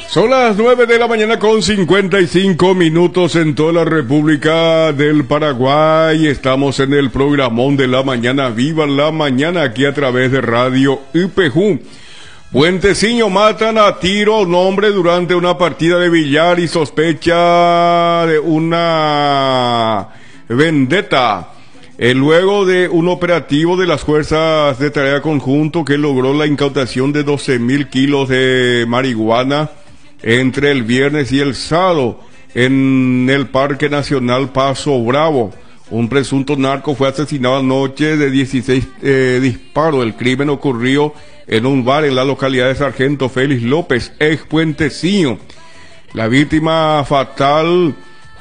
Son las 9 de la mañana con 55 minutos en toda la República del Paraguay. Estamos en el programón de la mañana, Viva la Mañana, aquí a través de Radio IPJ. Puenteciño matan a tiro a un hombre durante una partida de billar y sospecha de una vendetta. Luego de un operativo de las fuerzas de tarea conjunto que logró la incautación de 12.000 kilos de marihuana entre el viernes y el sábado en el Parque Nacional Paso Bravo. Un presunto narco fue asesinado anoche de 16 disparos. El crimen ocurrió en un bar en la localidad de Sargento Félix López, ex Puenteciño. La víctima fatal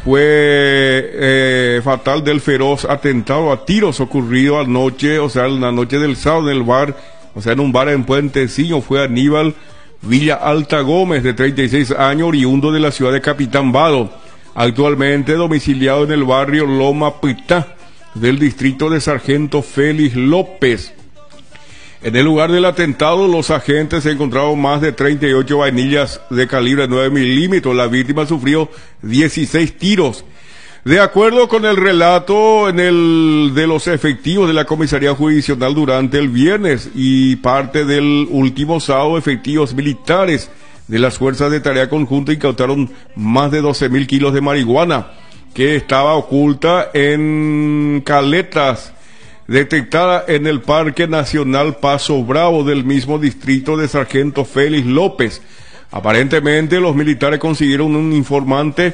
fue fatal del feroz atentado a tiros ocurrido anoche, o sea, en la noche del sábado en el bar, o sea, en un bar en Puenteciño. Fue Aníbal Villa Alta Gómez, de 36 años, oriundo de la ciudad de Capitán Vado, actualmente domiciliado en el barrio Loma Pitá del distrito de Sargento Félix López. En el lugar del atentado, los agentes encontraron más de 38 vainillas de calibre 9 milímetros. La víctima sufrió 16 tiros. De acuerdo con el relato de los efectivos de la comisaría jurisdiccional durante el viernes y parte del último sábado, efectivos militares de las fuerzas de tarea conjunta incautaron más de 12.000 kilos de marihuana que estaba oculta en caletas detectada en el Parque Nacional Paso Bravo del mismo distrito de Sargento Félix López. Aparentemente los militares consiguieron un informante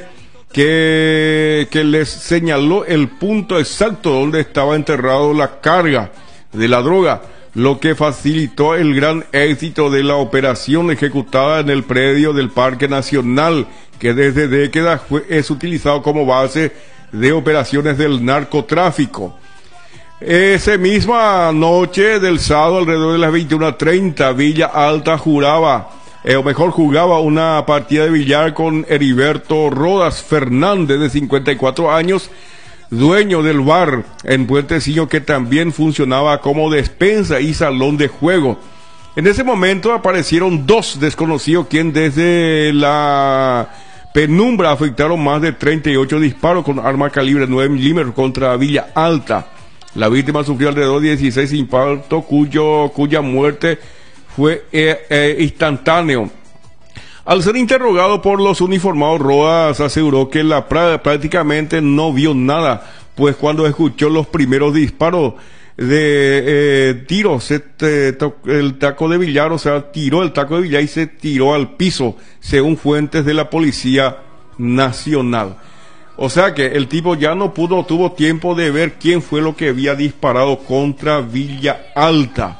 que les señaló el punto exacto donde estaba enterrado la carga de la droga, lo que facilitó el gran éxito de la operación ejecutada en el predio del Parque Nacional, que desde décadas es utilizado como base de operaciones del narcotráfico. Esa misma noche del sábado, alrededor de las 21:30, Villa Alta jugaba una partida de billar con Heriberto Rodas Fernández, de 54 años, dueño del bar en Puenteciño, que también funcionaba como despensa y salón de juego. En ese momento aparecieron dos desconocidos, quien desde la penumbra afectaron más de 38 disparos con arma calibre 9 milímetros contra Villa Alta. La víctima sufrió alrededor de 16 impactos, cuya muerte fue instantáneo. Al ser interrogado por los uniformados, Rodas aseguró que prácticamente no vio nada, pues cuando escuchó los primeros disparos de tiros, el taco de billar, o sea, tiró el taco de billar y se tiró al piso, según fuentes de la Policía Nacional. O sea que el tipo ya no tuvo tiempo de ver quién fue lo que había disparado contra Villa Alta.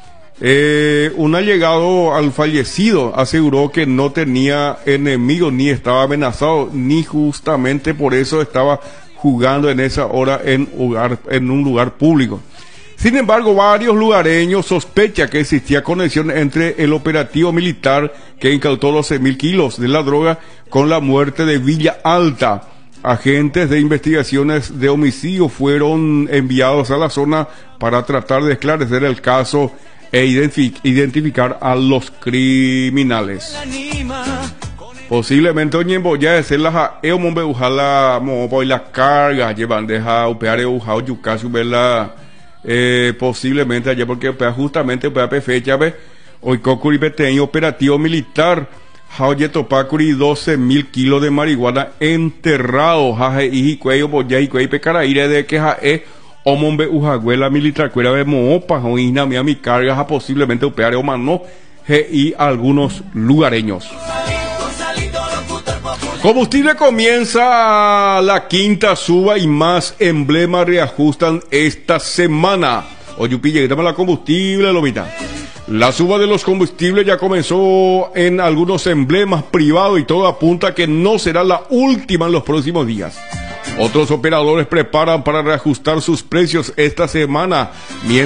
Un allegado al fallecido aseguró que no tenía enemigos, ni estaba amenazado, ni justamente por eso estaba jugando en esa hora en un lugar público. Sin embargo, varios lugareños sospechan que existía conexión entre el operativo militar que incautó 12.000 kilos de la droga con la muerte de Villa Alta. Agentes de investigaciones de homicidio fueron enviados a la zona para tratar de esclarecer el caso e identificar a los criminales. Posiblemente oñen boya de ser la eomombe ujala mo la carga llevan deja upear ujao yucasu vela posiblemente allá porque justamente fecha ve hoy cocuri peteño operativo militar Jaoye Topacuri 12.000 kilos de marihuana enterrado. Jaje y cuello boya y cuello pecaraire de que jae omombe ujaguela militar cuera de moopa joina mi carga posiblemente upeare o mano y algunos lugareños. Combustible comienza la quinta suba y más emblemas reajustan esta semana. Oyupi, llegamos a la combustible, lomita. La suba de los combustibles ya comenzó en algunos emblemas privados y todo apunta a que no será la última en los próximos días. Otros operadores preparan para reajustar sus precios esta semana, mientras